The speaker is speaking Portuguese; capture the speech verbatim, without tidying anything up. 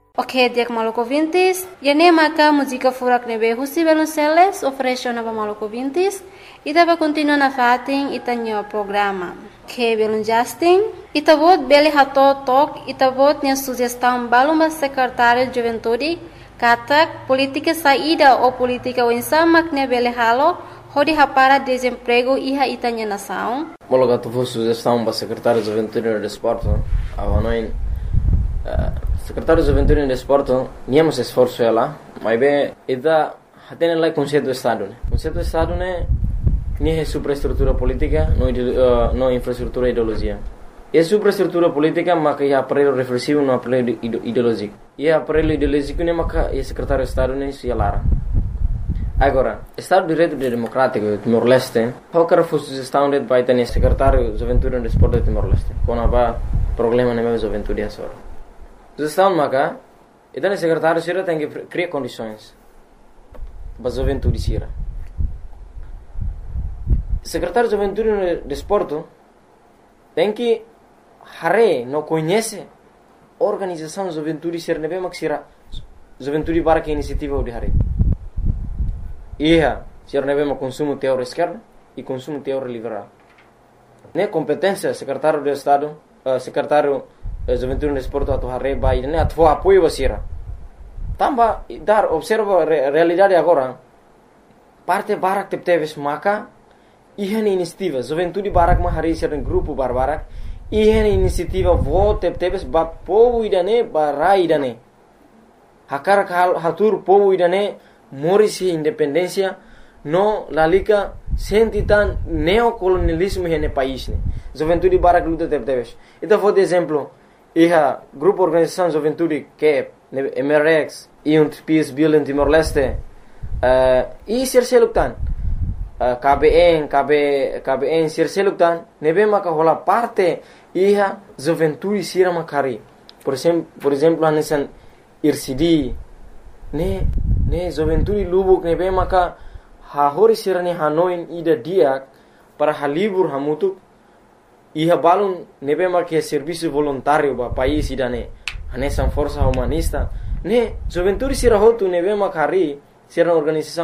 Ok, dia que maluco vintis, e nem maca música furak nebe Husi Velonceles oferece nova maluco vintis, e tava continua na fatin e tanho programa. Que belum Justin, e tavot beli hato tok, e tavot nia sugestão baluma secretário de juventude, katak política saída ou política winsama que beli halo, hodi hapara desemprego iha itanya nação. Mologa tu vou sugestão para secretário de juventude e desporto, avanoin secretário de juventude e desporto, niamos esforço ela, mas bem, ida hatene lá conceito do estado, né? Conceito do estado né, nem é superestrutura política, não uh, não infraestrutura e ideologia. É superestrutura política, mas que é aparelho reflexivo, não aparelho ideológico. E é aparelho ideológico né, mas que é secretário de estado né, se alara. Agora, Estado de Direito Democrático de Timor-Leste, qualquer sugestão de vai ter secretário de juventude e desporto de Timor-Leste, quando há problema na minha juventude é só. Sugestão maca, e daí secretário sira tem que criar condições para a juventude sira. Secretário de juventude e desporto tem que hare não conhece organização de juventude sira nebe mak sira juventude para que iniciativa de hare. Ia, sira nebe mak consumo teórico esquerdo e consumo teórico liberal. Ne competência secretário de Estado, uh, secretário juventude e desporto atau hare bai ne atvo apoio wasira. Tamba dar observa re, realidade agora. Parte barak tep teves maka ihan inisiativa juventude barak ma hari sira grupo barbarak ihan inisiativa vo tep teves ba povo idane barai idane. Hakar hal hatur povo idane morisi independência no lalika sentitan neocolonialismo hene país ne. Juventude barak luta tep teves. Ita for de exemplo iha grupo organização juventude que M R X e um Peace Building Timor-Leste uh, e sirseluktan uh, K B N K B K B N sirseluktan nebe maka hola parte iha juventude sira makari por exemplo por exemplo anesan I R C D ne ne juventude lubuk nebe maka ha hori sira ne hanoin ida dia para halibur hamutuk iha balun nebe marque serviço voluntário ba país idane anesan força humanista ne juventude sira hotu nebe makari sira organização